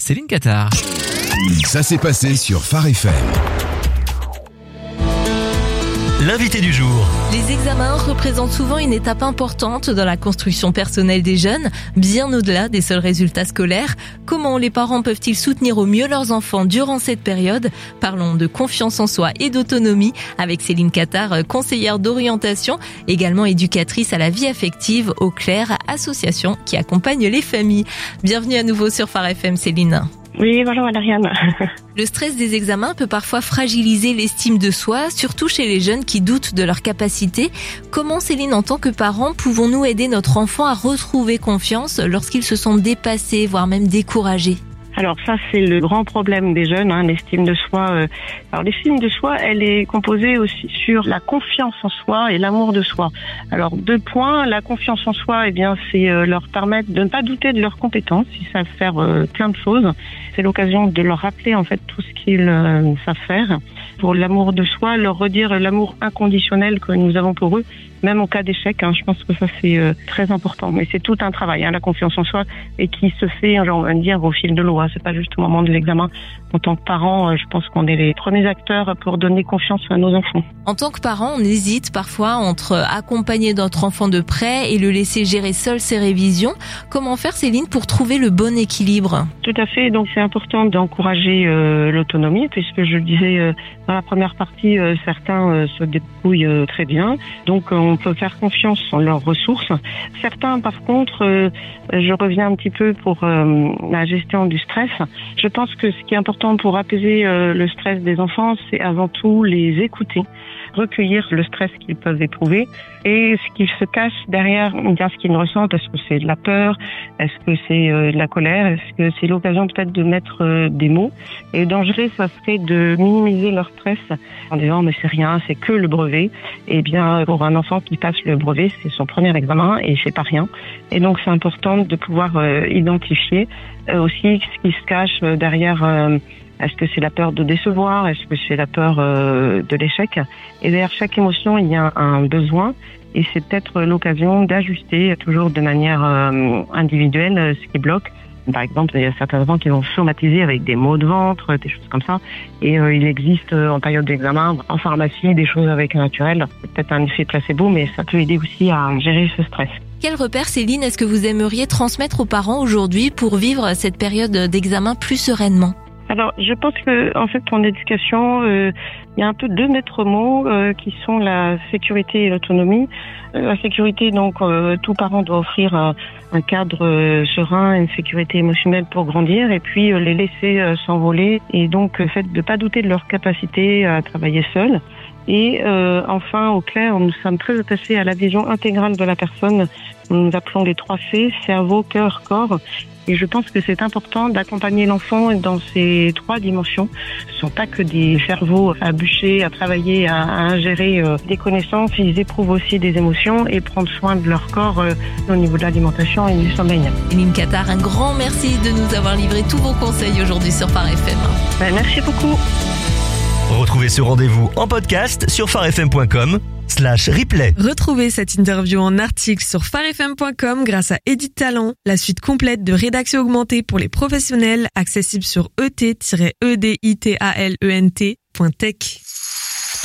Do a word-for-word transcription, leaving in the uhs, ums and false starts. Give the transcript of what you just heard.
Céline Cattard. Ça s'est passé sur Phare F M. L'invité du jour. Les examens représentent souvent une étape importante dans la construction personnelle des jeunes, bien au-delà des seuls résultats scolaires. Comment les parents peuvent-ils soutenir au mieux leurs enfants durant cette période ? Parlons de confiance en soi et d'autonomie avec Céline Cattard, conseillère d'orientation, également éducatrice à la vie affective au Clair, association qui accompagne les familles. Bienvenue à nouveau sur Phare F M, Céline. Oui, bonjour Adriane. Le stress des examens peut parfois fragiliser l'estime de soi, surtout chez les jeunes qui doutent de leurs capacités. Comment, Céline, en tant que parents, pouvons-nous aider notre enfant à retrouver confiance lorsqu'ils se sont dépassés, voire même découragés ? Alors ça, c'est le grand problème des jeunes, hein, l'estime de soi. Alors l'estime de soi, elle est composée aussi sur la confiance en soi et l'amour de soi. Alors deux points, la confiance en soi, eh bien, c'est euh, leur permettre de ne pas douter de leurs compétences, ils savent faire euh, plein de choses. C'est l'occasion de leur rappeler en fait tout ce qu'ils euh, savent faire. Pour l'amour de soi, leur redire l'amour inconditionnel que nous avons pour eux, même en cas d'échec. Hein, je pense que ça c'est euh, très important. Mais c'est tout un travail, hein, la confiance en soi, et qui se fait, on va dire, au fil de l'eau. Hein. C'est pas juste au moment de l'examen. En tant que parents, euh, je pense qu'on est les premiers acteurs pour donner confiance à nos enfants. En tant que parents, on hésite parfois entre accompagner notre enfant de près et le laisser gérer seul ses révisions. Comment faire, Céline, pour trouver le bon équilibre ? Tout à fait. Donc c'est important d'encourager euh, l'autonomie, puisque je le disais euh, dans la première partie, euh, certains euh, se débrouillent euh, très bien. Donc euh, on peut faire confiance en leurs ressources. Certains, par contre, euh, je reviens un petit peu pour euh, la gestion du stress. Je pense que ce qui est important pour apaiser euh, le stress des enfants, c'est avant tout les écouter, recueillir le stress qu'ils peuvent éprouver et ce qu'ils se cache derrière, bien ce qu'ils ressentent. Est-ce que c'est de la peur? Est-ce que c'est euh, de la colère? Est-ce que c'est l'occasion peut-être de mettre euh, des mots? Et dangereux, ça serait de minimiser leur stress en disant mais c'est rien, c'est que le brevet. Et bien pour un enfant qui passe le brevet, c'est son premier examen et c'est pas rien. Et donc c'est important de pouvoir euh, identifier euh, aussi ce qui se cache derrière. Euh, Est-ce que c'est la peur de décevoir? Est-ce que c'est la peur euh, de l'échec? Et derrière chaque émotion, il y a un besoin et c'est peut-être l'occasion d'ajuster toujours de manière euh, individuelle ce qui bloque. Par exemple, il y a certains enfants qui vont somatiser avec des maux de ventre, des choses comme ça. Et euh, il existe euh, en période d'examen, en pharmacie, des choses avec un naturel. C'est peut-être un effet placebo, mais ça peut aider aussi à gérer ce stress. Quel repère, Céline, est-ce que vous aimeriez transmettre aux parents aujourd'hui pour vivre cette période d'examen plus sereinement ? Alors, je pense que, en fait, en éducation, euh, il y a un peu deux maîtres mots euh, qui sont la sécurité et l'autonomie. Euh, la sécurité, donc, euh, tout parent doit offrir un, un cadre euh, serein, une sécurité émotionnelle pour grandir, et puis euh, les laisser euh, s'envoler. Et donc, le fait de ne pas douter de leur capacité à travailler seuls. Et euh, enfin, au Clair, nous sommes très attachés à la vision intégrale de la personne. Nous appelons les trois C, cerveau, cœur, corps. Et je pense que c'est important d'accompagner l'enfant dans ces trois dimensions. Ce ne sont pas que des cerveaux à bûcher, à travailler, à, à ingérer euh, des connaissances. Ils éprouvent aussi des émotions et prendre soin de leur corps euh, au niveau de l'alimentation et du sommeil. Céline Cattard, un grand merci de nous avoir livré tous vos conseils aujourd'hui sur Phare F M. Ben, merci beaucoup. Retrouvez ce rendez-vous en podcast sur pharefm point com slash replay. Retrouvez cette interview en article sur pharefm point com grâce à Edit Talent, la suite complète de rédaction augmentée pour les professionnels, accessible sur e t tiret e d i t a l e n t point tech.